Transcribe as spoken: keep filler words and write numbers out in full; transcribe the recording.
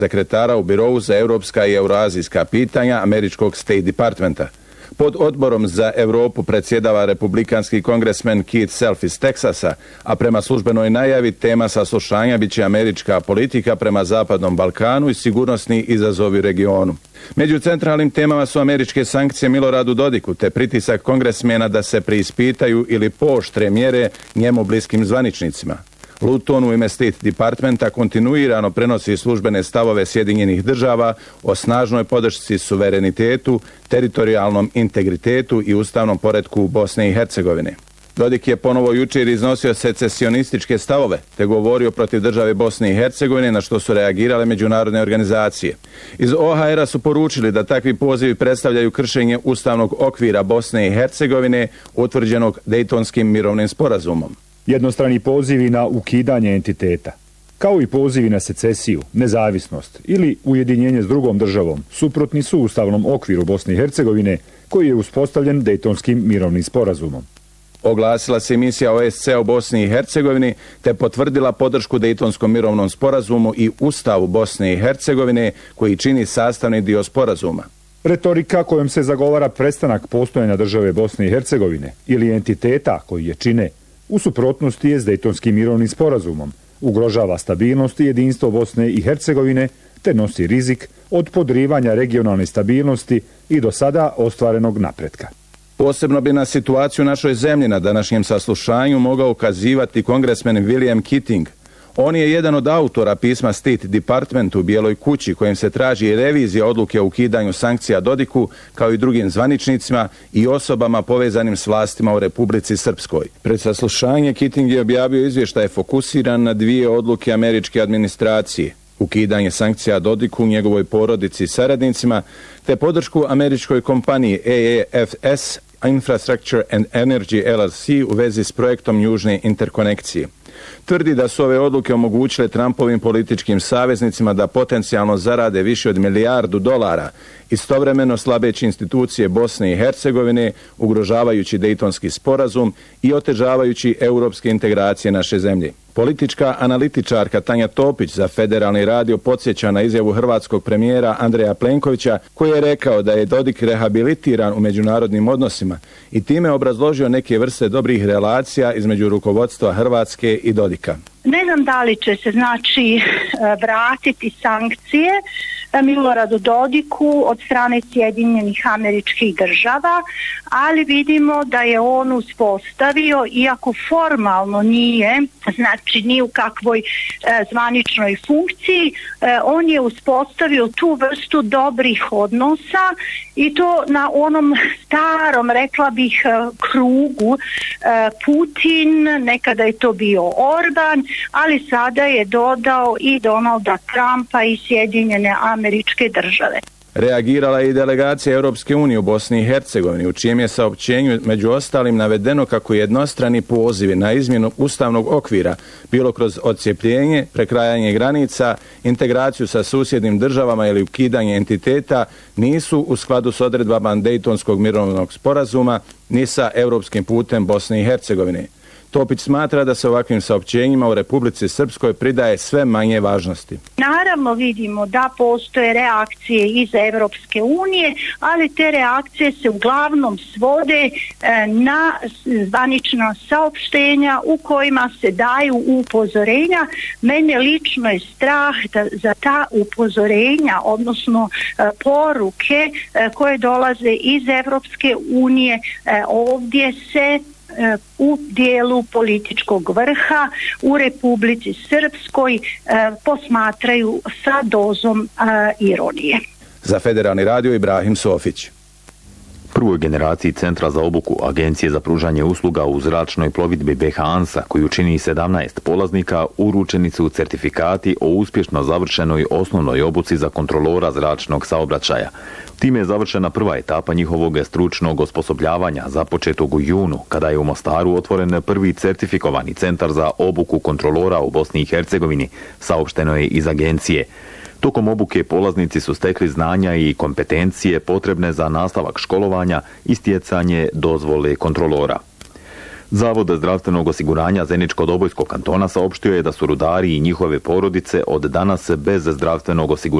sekretara u Birovu za europska i euroazijska pitanja američkog State Departmenta. Pod odborom za Europu predsjedava republikanski kongresmen Keith Self iz Teksasa, a prema službenoj najavi tema saslušanja biće američka politika prema Zapadnom Balkanu i sigurnosni izazovi u regionu. Među centralnim temama su američke sankcije Miloradu Dodiku te pritisak kongresmena da se preispitaju ili pooštre mjere njemu bliskim zvaničnicima. Luton u ime State Departmenta kontinuirano prenosi službene stavove Sjedinjenih država o snažnoj podršci suverenitetu, teritorijalnom integritetu i ustavnom poretku Bosne i Hercegovine. Dodik je ponovo jučer iznosio secesionističke stavove te govorio protiv države Bosne i Hercegovine, na što su reagirale međunarodne organizacije. Iz O H R-a su poručili da takvi pozivi predstavljaju kršenje ustavnog okvira Bosne i Hercegovine utvrđenog Dejtonskim mirovnim sporazumom. Jednostrani pozivi na ukidanje entiteta, kao i pozivi na secesiju, nezavisnost ili ujedinjenje s drugom državom, suprotni su ustavnom okviru Bosne i Hercegovine koji je uspostavljen Dejtonskim mirovnim sporazumom. Oglasila se misija O S C u Bosni i Hercegovini te potvrdila podršku Dejtonskom mirovnom sporazumu i Ustavu Bosne i Hercegovine koji čini sastavni dio sporazuma. Retorika kojom se zagovara prestanak postojanja države Bosne i Hercegovine ili entiteta koji je čine u suprotnosti je s Dejtonskim mirovnim sporazumom, ugrožava stabilnost i jedinstvo Bosne i Hercegovine te nosi rizik od podrivanja regionalne stabilnosti i do sada ostvarenog napretka. Posebno bi na situaciju u našoj zemlji na današnjem saslušanju mogao ukazivati kongresmen William Keating. On je jedan od autora pisma State Departmentu u Bijeloj kući kojim se traži revizija odluke o ukidanju sankcija Dodiku kao i drugim zvaničnicima i osobama povezanim s vlastima u Republici Srpskoj. Pred saslušanje Keating je objavio izvještaj fokusiran na dvije odluke američke administracije: ukidanje sankcija Dodiku, njegovoj porodici i saradnicima, te podršku američkoj kompaniji A E F S Infrastructure and Energy L L C u vezi s projektom Južne interkonekcije. Tvrdi da su ove odluke omogućile Trumpovim političkim saveznicima da potencijalno zarade više od milijardu dolara, istovremeno slabeći institucije Bosne i Hercegovine, ugrožavajući Dejtonski sporazum i otežavajući europske integracije naše zemlje. Politička analitičarka Tanja Topić za Federalni radio podsjeća na izjavu hrvatskog premijera Andreja Plenkovića koji je rekao da je Dodik rehabilitiran u međunarodnim odnosima i time obrazložio neke vrste dobrih relacija između rukovodstva Hrvatske i Dodika. Ne znam da li će se znači vratiti sankcije Miloradu Dodiku od strane Sjedinjenih Američkih Država, ali vidimo da je on uspostavio, iako formalno nije, znači ni u kakvoj e, zvaničnoj funkciji, e, on je uspostavio tu vrstu dobrih odnosa i to na onom starom, rekla bih, krugu e, Putin, nekada je to bio Orban, ali sada je dodao i Donalda Trumpa i Sjedinjene Američke Države. Reagirala je i delegacija Europske unije u Bosni i Hercegovini, u čijem je saopćenju među ostalim navedeno kako jednostrani pozivi na izmjenu ustavnog okvira, bilo kroz odcijepljenje, prekrajanje granica, integraciju sa susjednim državama ili ukidanje entiteta, nisu u skladu s odredbama Dejtonskog mirovnog sporazuma ni sa europskim putem Bosne i Hercegovine. Topić smatra da se ovakvim saopćenjima u Republici Srpskoj pridaje sve manje važnosti. Naravno vidimo da postoje reakcije iz Evropske unije, ali te reakcije se uglavnom svode na zvanična saopštenja u kojima se daju upozorenja. Mene lično je strah da za ta upozorenja, odnosno poruke koje dolaze iz Evropske unije, ovdje se u dijelu političkog vrha u Republici Srpskoj posmatraju sa dozom ironije. Za Federalni radio Ibrahim Sofić. Prvoj generaciji Centra za obuku Agencije za pružanje usluga u zračnoj plovidbi B H ANSA, koju čini sedamnaest polaznika, uručeni su certifikati o uspješno završenoj osnovnoj obuci za kontrolora zračnog saobraćaja. Time je završena prva etapa njihovog stručnog osposobljavanja, započetog u junu, kada je u Mostaru otvoren prvi certifikovani centar za obuku kontrolora u Bosni i Hercegovini, saopšteno je iz agencije. Tokom obuke polaznici su stekli znanja i kompetencije potrebne za nastavak školovanja i stjecanje dozvole kontrolora. Zavod zdravstvenog osiguranja Zeničko-Dobojskog kantona saopštio je da su rudari i njihove porodice od danas bez zdravstvenog osiguranja